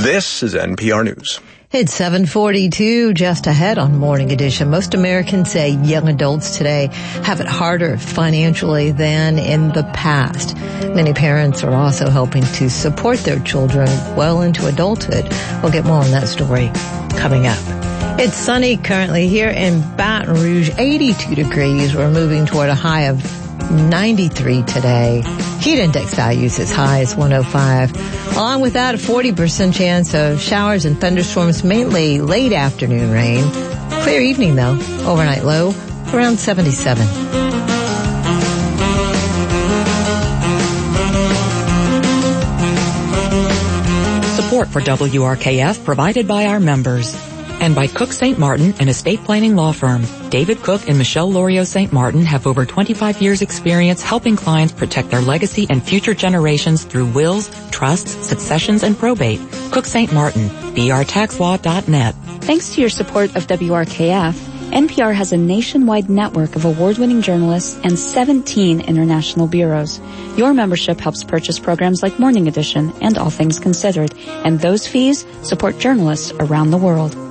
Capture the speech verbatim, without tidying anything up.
This is N P R News. It's seven forty-two, just ahead on Morning Edition. Most Americans say young adults today have it harder financially than in the past. Many parents are also helping to support their children well into adulthood. We'll get more on that story coming up. It's sunny currently here in Baton Rouge, eighty-two degrees. We're moving toward a high of ninety-three today. Heat index values as high as one oh five. Along with that, a forty percent chance of showers and thunderstorms, mainly late afternoon rain. Clear evening, though. Overnight low around seventy-seven. Support for W R K F provided by our members. And by Cook Saint Martin, an estate planning law firm. David Cook and Michelle Lorio Saint Martin have over twenty-five years experience helping clients protect their legacy and future generations through wills, trusts, successions, and probate. Cook Saint Martin, b r tax law dot net. Thanks to your support of W R K F, N P R has a nationwide network of award-winning journalists and seventeen international bureaus. Your membership helps purchase programs like Morning Edition and All Things Considered, and those fees support journalists around the world.